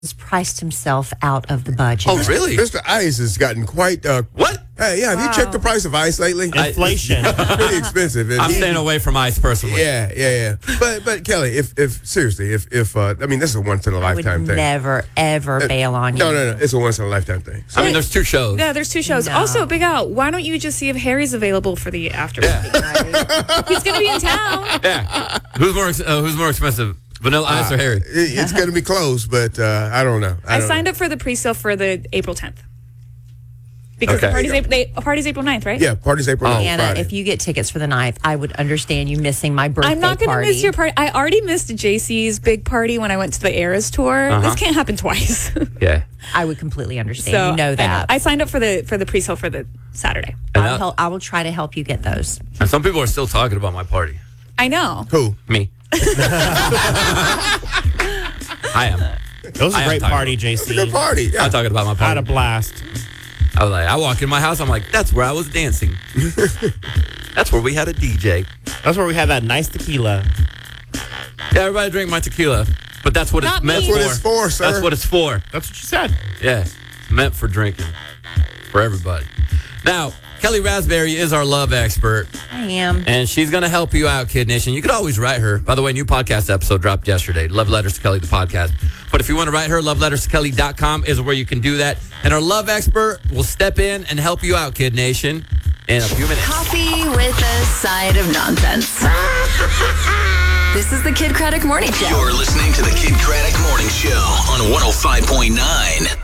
has priced himself out of the budget. Oh, really? Mr. Ice has gotten quite. What? Hey, yeah. Have you checked the price of ice lately? Inflation. It's pretty expensive. And I'm staying away from ice personally. Yeah. But Kelly, if seriously, I mean, this is a once in a I lifetime would thing. never, ever bail on you. No. It's a once in a lifetime thing. So, I mean, there's 2 shows. Yeah, there's 2 shows. No. Also, Big Al, why don't you just see if Harry's available for the after party? He's going to be in town. Yeah. Who's more expensive, Vanilla Ice or Harry? it's going to be close, but I don't know. I signed up for the pre-sale for the April 10th. Because the party's April 9th, right? Yeah, party's April 9th. Anna, Friday. if you get tickets for the 9th, I would understand you missing my birthday I'm not going to party. miss your party. I already missed JC's big party when I went to the Eras tour. This can't happen twice. Yeah. I would completely understand. You know that. I signed up for the pre-sale for the Saturday. I will try to help you get those. And some people are still talking about my party. I know. Who? Me. I am. It was a great party, JC. Good party. Yeah. I'm talking about my I had party. a blast. I was like, I walk in my house, I'm like, that's where I was dancing. That's where we had a DJ. That's where we had that nice tequila. Yeah, everybody drink my tequila. But that's what Not it's meant me. for. That's what it's for, sir. That's what it's for. That's what you said. Yeah. It's meant for drinking. For everybody. Now, Kelly Raspberry is our love expert. I am. And she's going to help you out, Kid Nation. You could always write her. By the way, new podcast episode dropped yesterday. Love Letters to Kelly, the podcast. But if you want to write her, loveletterstokelly.com is where you can do that. And our love expert will step in and help you out, Kid Nation, in a few minutes. Coffee with a side of nonsense. This is the Kid Craddock Morning Show. You're listening to the Kid Craddock Morning Show on 105.9